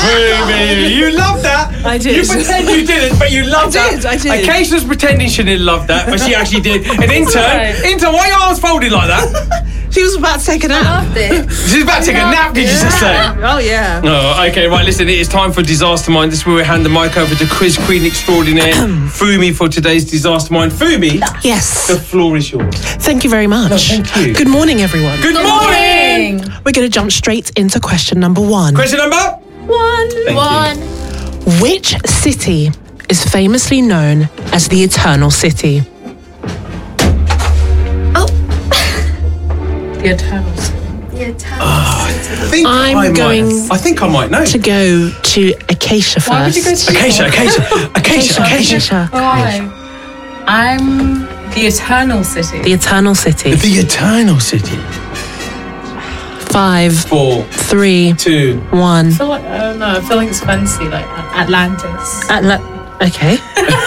Fumi. You love that. I did. You pretend you didn't, but you loved that. I did. Acacia's pretending she didn't love that, but she actually did. And Inter, why are your arms folded like that? She was about to take a nap. I loved it. She's about to take a nap, did you just say? Oh, yeah. Oh, okay, right, listen, it is time for Disaster Mind. This is where we hand the mic over to quiz queen extraordinaire, Fumi, for today's Disaster Mind. Fumi, Yes. the floor is yours. Thank you very much. No, thank you. Good morning, everyone. Good morning! We're going to jump straight into question number 1. Question number? One. Which city is famously known as the Eternal City? The Eternals. I'm going I think I might know. to go to Acacia first. Why would you go to Acacia. Why? I'm the Eternal City. The Eternal City. The Eternal City. 5, 4, 3, 2. 1. I feel like, I don't know, I feel like it's fancy, like Atlantis. Okay.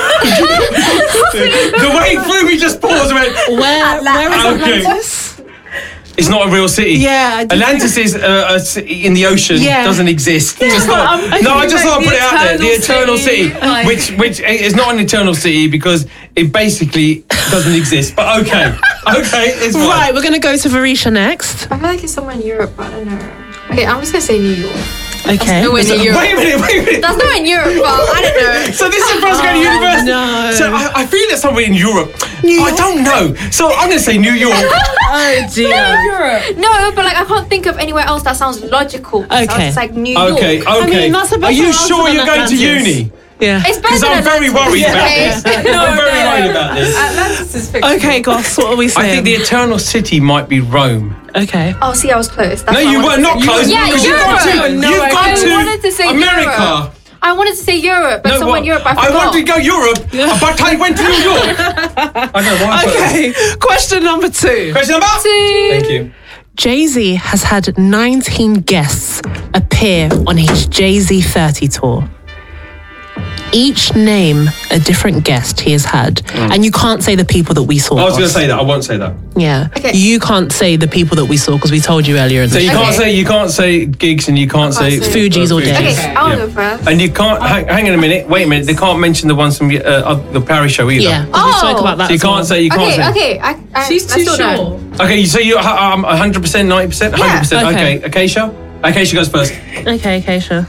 The way Fumi just paused and went, Where is Okay. Atlantis? it's not a real city. Yeah, I did Atlantis is a city in the ocean. Yeah. Doesn't exist. Just thought- I'm no, I just thought I'd put it out there. The Eternal Eternal City, City, like- which is not an eternal city because it basically doesn't exist. But okay, it's fine. Right, we're going to go to Varisha next. I feel like it's somewhere in Europe, but I don't know. Okay, I'm just gonna say New York. Okay. nowhere near Europe. Wait a minute. That's not in Europe, but I don't know. So this is for us to go to university. no. So I feel it's somewhere in Europe. I don't know. So I'm going to say New York. Oh, dear. Europe. No, but like I can't think of anywhere else that sounds logical. So Okay. it's like New York. Okay. mean, that's a better Are you answer sure than you're going to Atlantis. uni? Yeah. It's better Because than I'm very Atlantis. worried about Okay. this. I'm very worried about this. Atlantis is fictional. Okay, Goss, what are we saying? I think the Eternal City might be Rome. Okay. Oh, see, I was close. That's No, what I you wanted were to not say. close. Yeah, because you've got Europe. to. No, You've I got to wanted to say America. Europe. I wanted to say Europe, but somewhere in Europe I forgot. I wanted to go Europe, but I went to New York. I don't know why. I put that. Okay, question number 2. Question number 2. Thank you. Jay-Z has had 19 guests appear on his Jay-Z 30 tour. Each name a different guest he has had. And you can't say the people that we saw. I was going to say that. I won't say that. Yeah. Okay. You can't say the people that we saw because we told you earlier in So the you show. can't say gigs and you can't say Fugees or Fugees. Days. Okay, I'll go first. And you can't hang on a minute. Wait a minute. They can't mention the ones from the Paris show either. Yeah, 'cause we spoke about that. So you as well. can't say. You can't say. Okay. She's I too still sure. know. Okay. So you 100%, 90%, 100%. okay. Okay. Acacia. Acacia goes first. Okay, Acacia.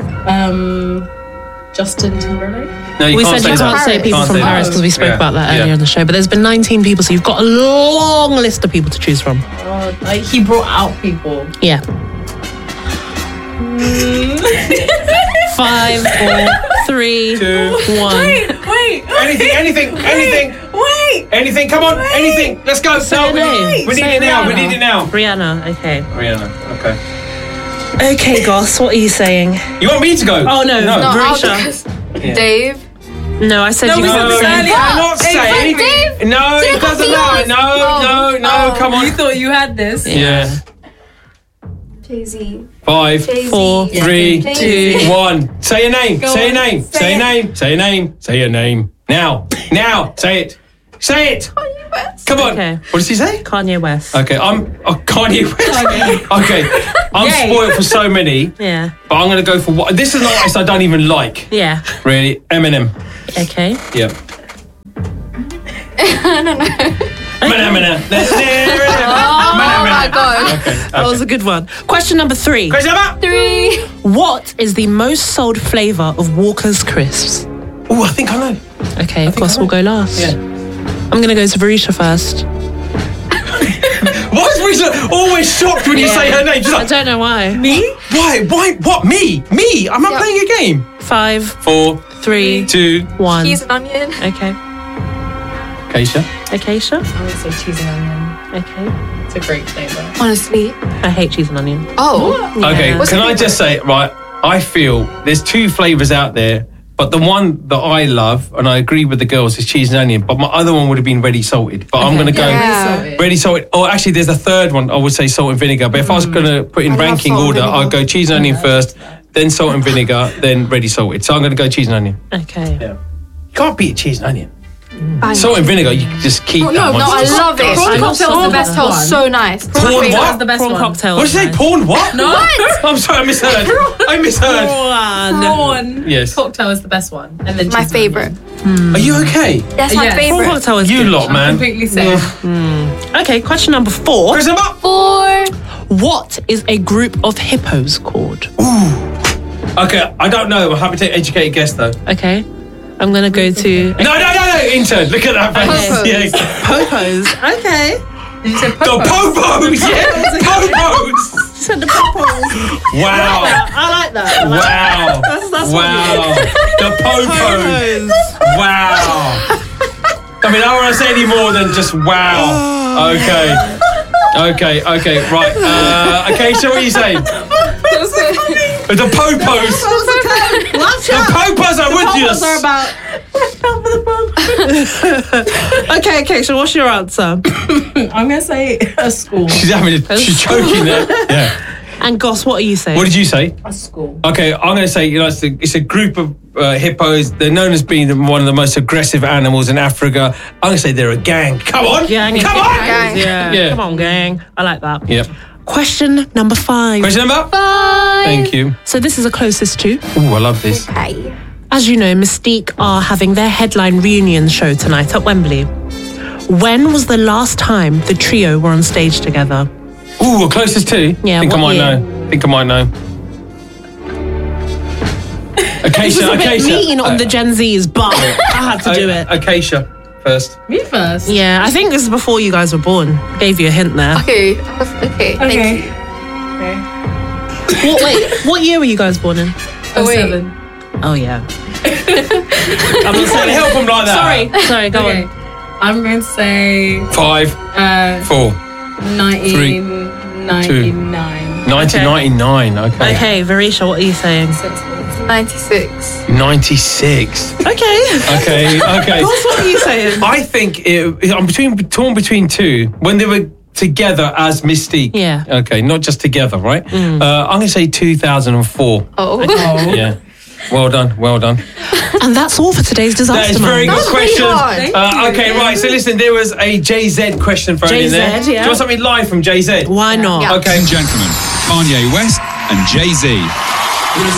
Justin Timberlake. No, you We can't said you say can't that. say people Can't from say that. Paris because we spoke Yeah. about that earlier Yeah. in the show. But there's been 19 people, so you've got a long list of people to choose from. Like he brought out people. Yeah. 5, 4, 3, 2. 1. Wait. Anything. Wait. Anything. Come on. Anything. Let's go. Say a name. We need Say it now. We Rihanna. need it now. Rihanna, okay. Rihanna. Okay. Okay, Goss, what are you saying? You want me to go? Oh, no. No, I'll Varisha. go. Dave. No, I said No, you we can't said say. earlier. You cannot Hey, say. Dave? No, Did it it come doesn't to matter. yours? No, Oh. come on. You thought you had this? Yeah. Jay-Z. 5, Jay-Z. 4, 3, Jay-Z. 2, 1. Say your name. Go Say your on. name. Say Say your it. name. Say your name. Say your name. Now. Say it. Say it. Come on. Okay. What does he say? Kanye West. Okay, I'm Kanye West. Okay, I'm Yay. spoiled for so many, Yeah. but I'm gonna go for what. This is an artist I don't even like. Yeah. Really, Eminem. Okay. Yeah. I don't know. Eminem. Oh my god. Okay. That was a good one. Question number 3. Question number. 3. What is the most sold flavour of Walker's Crisps? Oh, I think I know. Okay, of course, we'll go last. Yeah. I'm going to go to Varisha first. Why is Risa always shocked when you say her name? She's I like, don't know why. me? Why? What? Me? I'm not Yeah. playing a game. 5, 4, 3, 2. 1. Cheese and onion. Okay. Acacia. Acacia? I would say cheese and onion. Okay. It's a great flavour. Honestly. I hate cheese and onion. Oh. Okay, Yeah. can I just say, right, I feel there's 2 flavours out there, but the one that I love, and I agree with the girls, is cheese and onion, but my other one would have been ready salted. But I'm going to go Yeah. ready salted. Oh, actually, there's a third one, I would say salt and vinegar. But if I was going to put in I love ranking salt and order, vinegar. I'd go cheese and onion first, then salt and vinegar, then ready salted. So I'm going to go cheese and onion. Okay. Yeah. You can't beat cheese and onion. Bang. Salt and vinegar, you can just keep that No, one. I love it. Prawn cocktail was the best cocktail one. was so nice. Prawn My favourite. what? The best Prawn one. cocktail. What did you say? nice. Porn what? No. I'm sorry, I misheard. I misheard. Prawn Yes. cocktail is the best one. And then My cheese favourite. Are you okay? That's my Yes. Prawn favourite. cocktail is You good. lot, I'm man. completely safe. Okay, question number 4. Press them up. 4. What is a group of hippos called? Okay, I don't know. I'm happy to educate a guest though. Okay, I'm gonna go to No, intern. Look at that face. Popos. Yeah. popos. Okay, Did you say The Popo? popos, yeah, popos. you said the popos. Wow, I like that. wow, That's wow. The popos. Wow. I mean, I don't want to say any more than just wow. Okay, right. Okay, so what are you saying? The popos. The popos are with you. Popos are about. Okay. So what's your answer? I'm going to say a school. She's choking there. Yeah. And Goss, what are you saying? What did you say? A school. Okay, I'm going to say, it's a group of hippos. They're known as being one of the most aggressive animals in Africa. I'm going to say they're a gang. Come on. Gang. Come on. Gang. Yeah. Come on, gang. I like that. Yep. Question number 5. Question number? 5. Thank you. So this is the closest to. Ooh, I love this. Okay. As you know, Mystique are having their headline reunion show tonight at Wembley. When was the last time the trio were on stage together? Ooh, closest to? Yeah, Think I what might year? know. Think I might know. This was Acacia. a bit mean on the Gen Zs, but I had to do it. Acacia first. Me first. Yeah, I think this is before you guys were born. Gave you a hint there. Okay. Thank you. What year were you guys born in? Oh, wait. 07. Oh yeah. You can't help them like that. Sorry, go Okay. on. I'm going to say 5, 4, 1999. 1999. Okay. Okay, Varisha, what are you saying? 96. 96. Okay. Okay. Goss, what are you saying? I think I'm torn between two. When they were together as Mystique. Yeah. Okay, not just together, right? I'm going to say 2004. Oh. Yeah. Well done. And that's all for today's disaster. That is very Man. good really question. hard. Thank Okay, you. right. So listen, there was a JZ question thrown in there. JZ, Do yeah. you want something live from JZ? Why not? Yeah. Okay. Ladies and gentlemen, Kanye West and Jay-Z.